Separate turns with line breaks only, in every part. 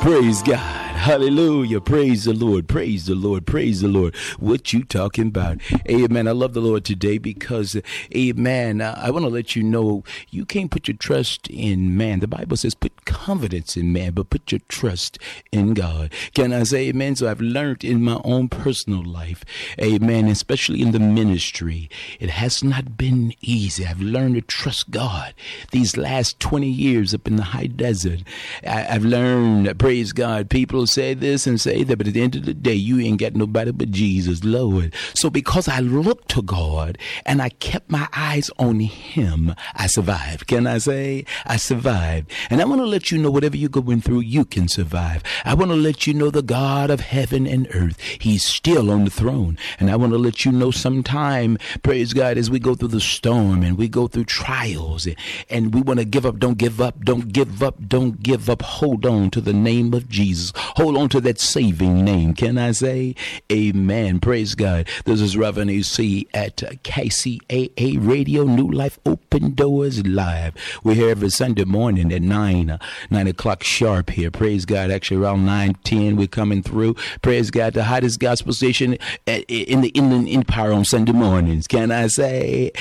Praise God. Hallelujah. Praise the Lord. Praise the Lord. Praise the Lord. What you talking about? Amen. I love the Lord today because, amen, I want to let you know you can't put your trust in man. The Bible says put confidence in man, but put your trust in God. Can I say amen? So I've learned in my own personal life, amen, especially in the ministry, it has not been easy. I've learned to trust God. These last 20 years up in the high desert, I've learned, praise God, people say this and say that, but at the end of the day, you ain't got nobody but Jesus, Lord. So because I looked to God and I kept my eyes on him, I survived. Can I say I survived? And I want to let you know whatever you're going through, you can survive. I want to let you know the God of heaven and earth, he's still on the throne. And I want to let you know sometime, praise God, as we go through the storm and we go through trials and we want to give up, don't give up, don't give up, don't give up. Hold on to the name of Jesus. Hold on to that saving name. Can I say amen? Praise God. This is Reverend AC at KCAA Radio, New Life Open Doors Live. We're here every Sunday morning at 9 o'clock sharp here. Praise God. Actually around 9:10 we're coming through. Praise God. The hottest gospel station in the Inland Empire on Sunday mornings. Can I say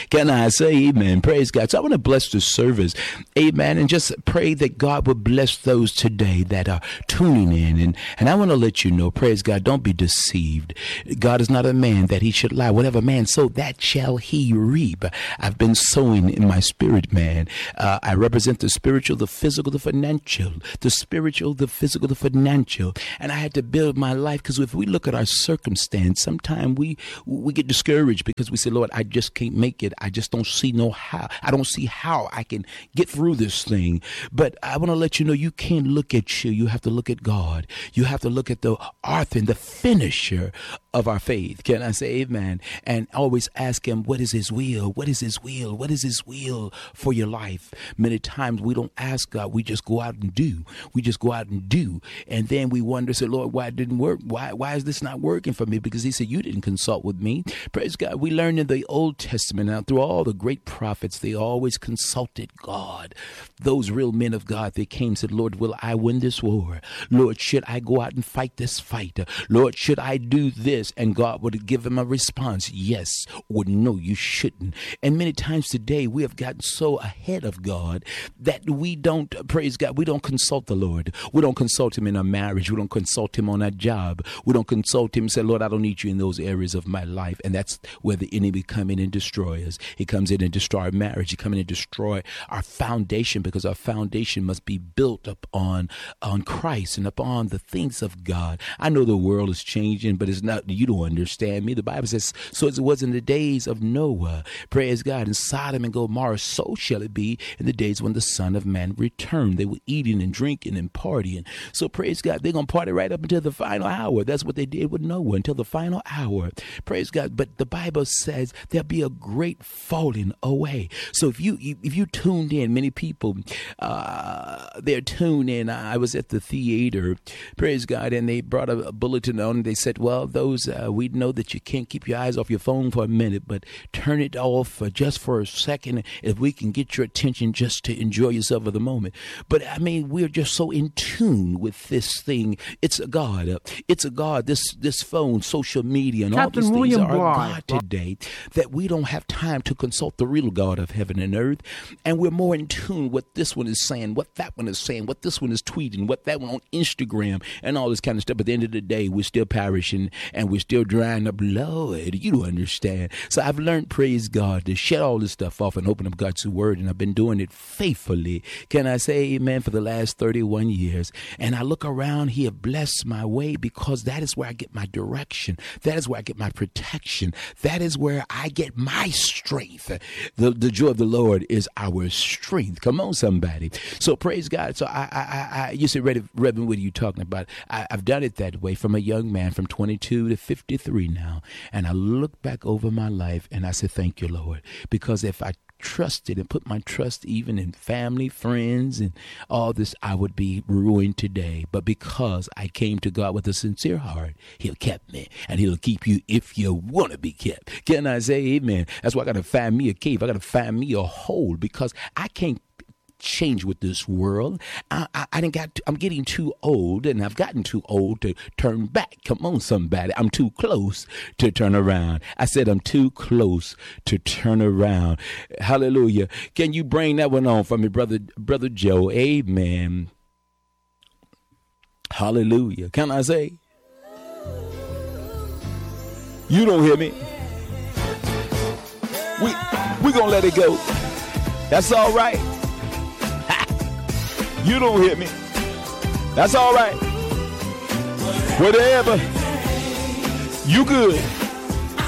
amen? Praise God. So I want to bless the service. Amen. And just pray that God will bless those today that are tuning in. And I want to let you know, praise God, don't be deceived. God is not a man that he should lie. Whatever man sow, that shall he reap. I've been sowing in my spirit, man. I represent the spiritual, the physical, the financial. The spiritual, the physical, the financial. And I had to build my life because if we look at our circumstance, sometimes we get discouraged because we say, Lord, I just can't make it. I just don't see how. I don't see how I can get through this thing. But I want to let you know you can't look at you. You have to look at God. You have to look at the author and the finisher of our faith. Can I say amen? And always ask him, what is his will? What is his will? What is his will for your life? Many times we don't ask God. We just go out and do. We just go out and do. And then we wonder, say, Lord, why it didn't work? Why is this not working for me? Because he said, you didn't consult with me. Praise God. We learned in the Old Testament, now through all the great prophets, they always consulted God. Those real men of God, they came and said, Lord, will I win this war? Lord, should I go out and fight this fight? Lord, should I do this? And God would give him a response, yes or no, you shouldn't. And many times today we have gotten so ahead of God that we don't, praise God, we don't consult the Lord. We don't consult him in our marriage. We don't consult him on our job. We don't consult him and say, Lord, I don't need you in those areas of my life. And that's where the enemy come in and destroy us. He comes in and destroy our marriage. He comes in and destroy our foundation, because our foundation must be built up on Christ and upon the things of God. I know the world is changing, but it's not, you don't understand me. The Bible says, so as it was in the days of Noah, praise God, in Sodom and Gomorrah, so shall it be in the days when the Son of Man returned. They were eating and drinking and partying. So praise God, they're going to party right up until the final hour. That's what they did with Noah, until the final hour. Praise God. But the Bible says there'll be a great falling away. So if you tuned in, many people, they're tuned in. I was at the theater, praise God, and they brought a bulletin on, and they said, well, those, we know that you can't keep your eyes off your phone for a minute, but turn it off just for a second if we can get your attention just to enjoy yourself at the moment. But I mean, we're just so in tune with this thing. It's a God. It's a God. This phone, social media, and
Captain
all these
William
things are
Bly.
God today, that we don't have time to consult the real God of heaven and earth. And we're more in tune with this one is saying, what that one is saying, what this one is tweeting, what that one on Instagram, and all this kind of stuff. But at the end of the day, we're still perishing and we're still drying up. Lord, you don't understand. So I've learned, praise God, to shut all this stuff off and open up God's word. And I've been doing it faithfully. Can I say amen, for the last 31 years? And I look around, he has blessed my way, because that is where I get my direction. That is where I get my protection. That is where I get my strength. The joy of the Lord is our strength. Come on, somebody. So praise God. So I you say, Reverend, what are you talking about? I've done it that way from a young man, from 22 to 53 now. And I look back over my life and I say, thank you, Lord. Because if I trusted and put my trust even in family, friends, and all this, I would be ruined today. But because I came to God with a sincere heart, he'll keep me, and he'll keep you if you want to be kept. Can I say amen? That's why I got to find me a cave. I got to find me a hole, because I can't change with this world. I'm getting too old, and I've gotten too old to turn back. Come on, somebody. I'm too close to turn around. I said I'm too close to turn around. Hallelujah. Can you bring that one on for me, Brother Joe? Amen. Hallelujah. Can I say? You don't hear me. We gonna let it go. That's all right. You don't hear me. That's all right. Whatever. You good.